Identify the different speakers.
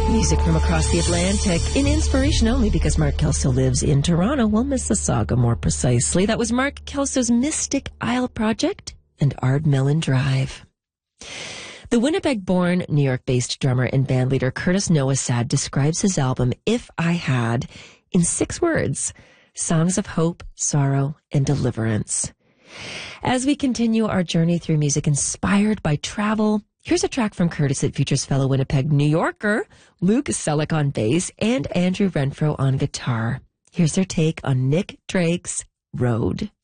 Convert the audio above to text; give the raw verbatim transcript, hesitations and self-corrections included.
Speaker 1: Music from across the Atlantic in inspiration only because Mark Kelso lives in Toronto. Well, Mississauga more precisely. That was Mark Kelso's Mystic Isle Project and Ardmelon Drive. The Winnipeg-born, New York-based drummer and bandleader Curtis Noah Sad describes his album If I Had in six words: songs of hope, sorrow, and deliverance. As we continue our journey through music inspired by travel, here's a track from Curtis that features fellow Winnipeg New Yorker Luke Selleck on bass and Andrew Renfro on guitar. Here's their take on Nick Drake's Road.